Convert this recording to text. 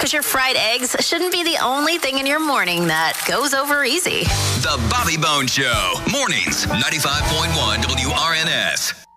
But your fried eggs shouldn't be the only thing in your morning that goes over easy. The Bobby Bones Show. Mornings, 95.1 WRNS.